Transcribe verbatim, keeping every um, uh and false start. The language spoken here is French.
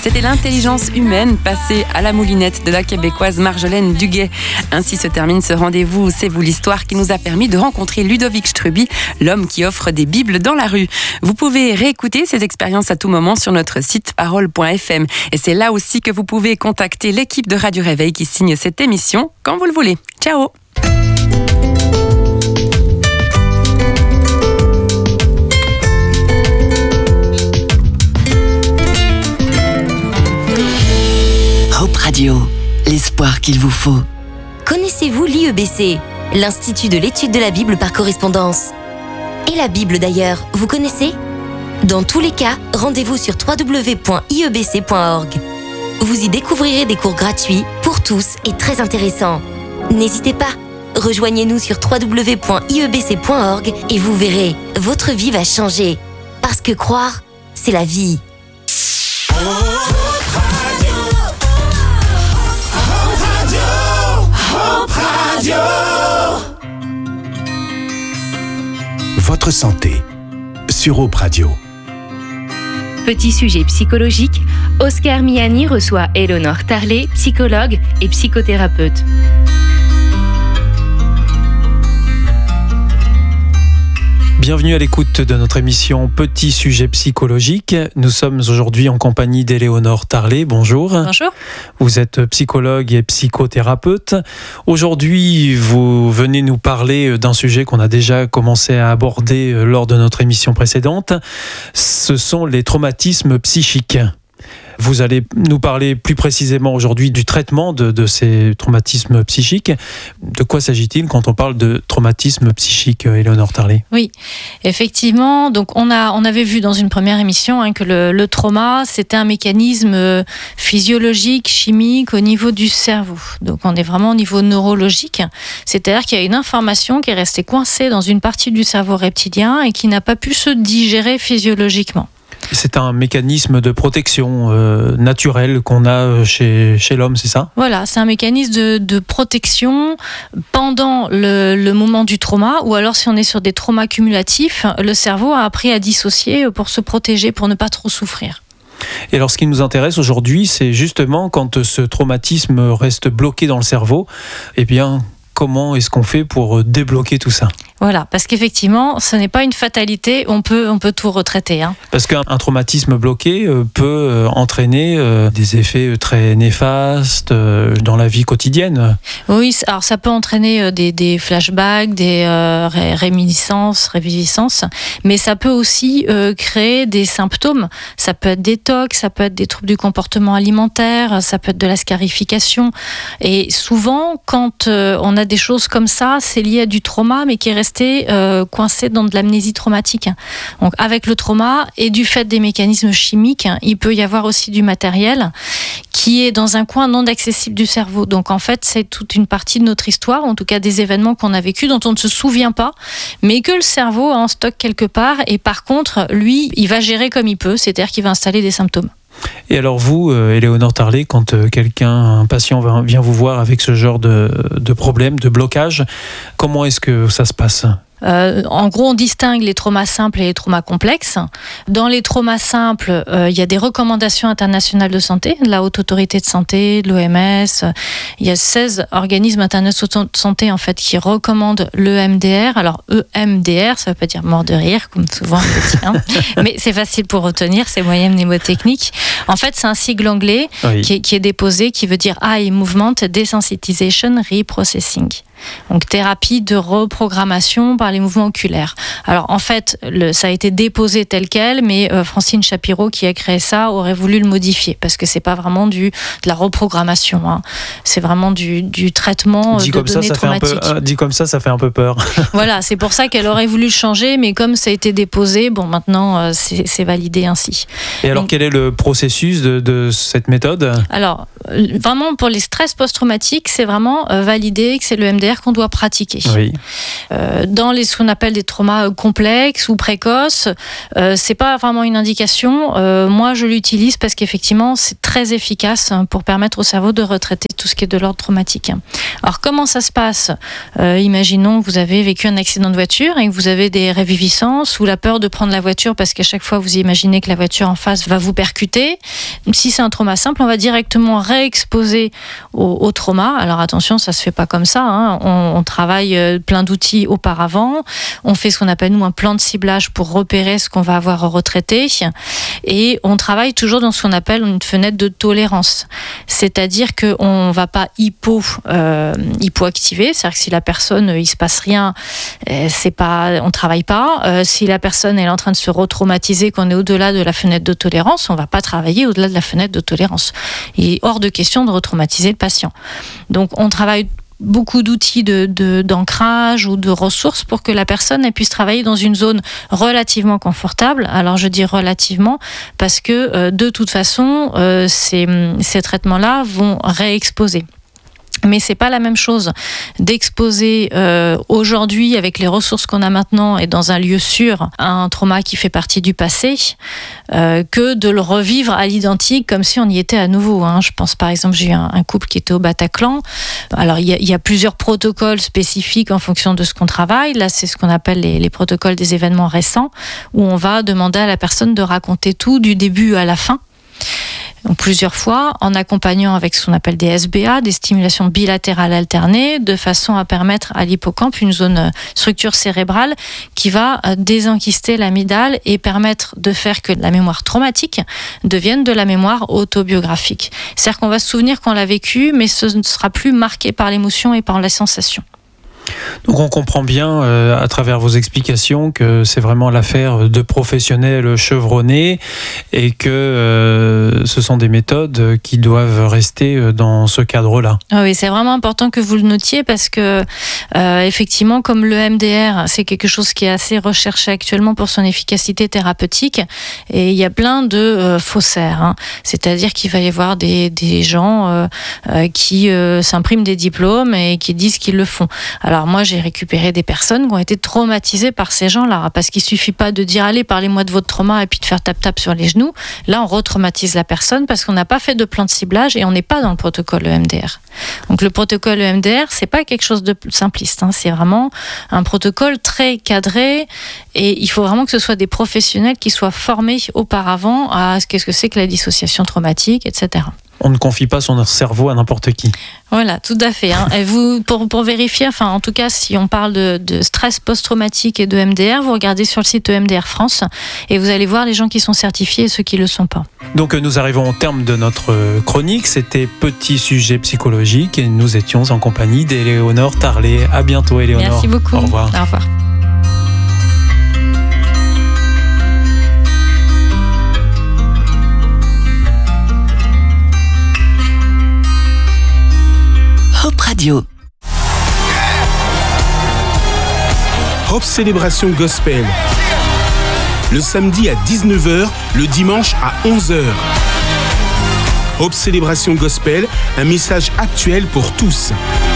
C'était l'intelligence humaine passée à la moulinette de la québécoise Marjolaine Duguay. Ainsi se termine ce rendez-vous C'est vous l'histoire qui nous a permis de rencontrer Ludovic Strubby, l'homme qui offre des bibles dans la rue. Vous pouvez réécouter ces expériences à tout moment sur notre site parole point f m. Et c'est là aussi que vous pouvez contacter l'équipe de Radio Réveil qui signe cette émission quand vous le voulez. Ciao! Hope Radio, l'espoir qu'il vous faut. Connaissez-vous l'I E B C, l'Institut de l'étude de la Bible par correspondance? Et la Bible d'ailleurs, vous connaissez? Dans tous les cas, rendez-vous sur w w w point i e b c point org. Vous y découvrirez des cours gratuits pour tous et très intéressants. N'hésitez pas, rejoignez-nous sur w w w point i e b c point org et vous verrez, votre vie va changer. Parce que croire, c'est la vie. Votre santé sur Hope Radio. Petit sujet psychologique, Oscar Miani reçoit Eleonore Tarlet, psychologue et psychothérapeute. Bienvenue à l'écoute de notre émission Petit sujet psychologique. Nous sommes aujourd'hui en compagnie d'Éléonore Tarlet. Bonjour. Bonjour. Vous êtes psychologue et psychothérapeute. Aujourd'hui, vous venez nous parler d'un sujet qu'on a déjà commencé à aborder lors de notre émission précédente. Ce sont les traumatismes psychiques. Vous allez nous parler plus précisément aujourd'hui du traitement de, de ces traumatismes psychiques. De quoi s'agit-il quand on parle de traumatisme psychique, Éléonore Tarlet? Oui, effectivement. Donc on a, on avait vu dans une première émission hein, que le, le trauma, c'était un mécanisme physiologique, chimique au niveau du cerveau. Donc on est vraiment au niveau neurologique. C'est-à-dire qu'il y a une information qui est restée coincée dans une partie du cerveau reptilien et qui n'a pas pu se digérer physiologiquement. C'est un mécanisme de protection euh, naturel qu'on a chez, chez l'homme, c'est ça? Voilà, c'est un mécanisme de, de protection pendant le, le moment du trauma, ou alors si on est sur des traumas cumulatifs, le cerveau a appris à dissocier pour se protéger, pour ne pas trop souffrir. Et alors ce qui nous intéresse aujourd'hui, c'est justement quand ce traumatisme reste bloqué dans le cerveau, eh bien, comment est-ce qu'on fait pour débloquer tout ça? Voilà, parce qu'effectivement, ce n'est pas une fatalité, on peut, on peut tout retraiter. Hein. Parce qu'un un traumatisme bloqué euh, peut euh, entraîner euh, des effets très néfastes euh, dans la vie quotidienne. Oui, alors ça peut entraîner euh, des, des flashbacks, des euh, ré- réminiscences, réviviscences, mais ça peut aussi euh, créer des symptômes. Ça peut être des tocs, ça peut être des troubles du comportement alimentaire, ça peut être de la scarification. Et souvent, quand euh, on a des choses comme ça, c'est lié à du trauma, mais qui est resté euh, coincé dans de l'amnésie traumatique. Donc, avec le trauma et du fait des mécanismes chimiques, il peut y avoir aussi du matériel qui est dans un coin non accessible du cerveau. Donc, en fait, c'est toute une partie de notre histoire, en tout cas des événements qu'on a vécus, dont on ne se souvient pas, mais que le cerveau a en stock quelque part. Et par contre, lui, il va gérer comme il peut, c'est-à-dire qu'il va installer des symptômes. Et alors vous, euh, Éléonore Tarlet, quand euh, quelqu'un, un patient vient vous voir avec ce genre de, de problème, de blocage, comment est-ce que ça se passe ? Euh, en gros, on distingue les traumas simples et les traumas complexes. Dans les traumas simples, euh, il y a des recommandations internationales de santé, de la Haute Autorité de Santé, de l'O M S. Il y a seize organismes internationaux de santé en fait qui recommandent l'E M D R. Alors E M D R, ça ne veut pas dire mort de rire, comme souvent on peut dire, hein. Mais c'est facile pour retenir, c'est moyen mnémotechnique. En fait, c'est un sigle anglais oui. qui, est, qui est déposé, qui veut dire Eye Movement Desensitization Reprocessing. Donc thérapie de reprogrammation par les mouvements oculaires. Alors en fait, le, ça a été déposé tel quel, mais euh, Francine Shapiro qui a créé ça aurait voulu le modifier parce que c'est pas vraiment du de la reprogrammation. Hein. C'est vraiment du, du traitement dit de comme données ça, ça traumatiques. Fait un peu, euh, dit comme ça, ça fait un peu peur. Voilà, c'est pour ça qu'elle aurait voulu le changer, mais comme ça a été déposé, bon maintenant euh, c'est, c'est validé ainsi. Et alors Donc, quel est le processus de, de cette méthode ? Alors vraiment pour les stress post-traumatiques, c'est vraiment euh, validé que c'est le M D R qu'on doit pratiquer. Oui. Euh, dans les, ce qu'on appelle des traumas complexes ou précoces, euh, c'est pas vraiment une indication. Euh, moi, je l'utilise parce qu'effectivement, c'est très efficace pour permettre au cerveau de retraiter tout ce qui est de l'ordre traumatique. Alors, comment ça se passe ? euh, Imaginons que vous avez vécu un accident de voiture et que vous avez des réviviscences ou la peur de prendre la voiture parce qu'à chaque fois, vous imaginez que la voiture en face va vous percuter. Si c'est un trauma simple, on va directement réexposer au, au trauma. Alors, attention, ça se fait pas comme ça. Hein. On, on travaille plein d'outils auparavant. On fait ce qu'on appelle, nous, un plan de ciblage pour repérer ce qu'on va avoir retraité. Et on travaille toujours dans ce qu'on appelle une fenêtre de tolérance. C'est-à-dire qu'on ne va pas hypo, euh, hypoactiver. C'est-à-dire que si la personne, il ne se passe rien, c'est pas, on ne travaille pas. Euh, si la personne est en train de se retraumatiser, qu'on est au-delà de la fenêtre de tolérance, on ne va pas travailler au-delà de la fenêtre de tolérance. Il est hors de question de retraumatiser le patient. Donc, on travaille beaucoup d'outils de, de, d'ancrage ou de ressources pour que la personne puisse travailler dans une zone relativement confortable. Alors je dis relativement parce que euh, de toute façon, euh, ces, ces traitements-là vont réexposer. Mais c'est pas la même chose d'exposer euh, aujourd'hui avec les ressources qu'on a maintenant et dans un lieu sûr un trauma qui fait partie du passé euh, que de le revivre à l'identique comme si on y était à nouveau. Hein. Je pense par exemple, j'ai eu un, un couple qui était au Bataclan. Alors il y, y a plusieurs protocoles spécifiques en fonction de ce qu'on travaille. Là, c'est ce qu'on appelle les, les protocoles des événements récents où on va demander à la personne de raconter tout du début à la fin. Donc, plusieurs fois, en accompagnant avec ce qu'on appelle des S B A, des stimulations bilatérales alternées, de façon à permettre à l'hippocampe une zone structure cérébrale qui va désenquister l'amygdale et permettre de faire que la mémoire traumatique devienne de la mémoire autobiographique. C'est-à-dire qu'on va se souvenir qu'on l'a vécu, mais ce ne sera plus marqué par l'émotion et par la sensation. Donc on comprend bien euh, à travers vos explications que c'est vraiment l'affaire de professionnels chevronnés et que euh, ce sont des méthodes qui doivent rester dans ce cadre-là. Oui, c'est vraiment important que vous le notiez parce que euh, effectivement, comme le M D R, c'est quelque chose qui est assez recherché actuellement pour son efficacité thérapeutique et il y a plein de euh, faussaires. Hein. C'est-à-dire qu'il va y avoir des, des gens euh, euh, qui euh, s'impriment des diplômes et qui disent qu'ils le font. Alors moi, j'ai récupéré des personnes qui ont été traumatisées par ces gens-là, parce qu'il suffit pas de dire allez, parlez-moi de votre trauma et puis de faire tap-tap sur les genoux. Là, on retraumatise la personne parce qu'on n'a pas fait de plan de ciblage et on n'est pas dans le protocole E M D R. Donc le protocole E M D R, c'est pas quelque chose de simpliste, hein. C'est vraiment un protocole très cadré et il faut vraiment que ce soit des professionnels qui soient formés auparavant à ce qu'est-ce que c'est que la dissociation traumatique, et cetera. On ne confie pas son cerveau à n'importe qui. Voilà, tout à fait. Hein. Et vous, pour, pour vérifier, enfin, en tout cas, si on parle de, de stress post-traumatique et de M D R, vous regardez sur le site E M D R France et vous allez voir les gens qui sont certifiés et ceux qui ne le sont pas. Donc nous arrivons au terme de notre chronique. C'était Petit sujet psychologique et nous étions en compagnie d'Éléonore Tarlet. À bientôt, Éléonore. Merci beaucoup. Au revoir. Au revoir. Hope Radio. Hope Célébration Gospel. Le samedi à dix-neuf heures, le dimanche à onze heures. Hope Célébration Gospel, un message actuel pour tous.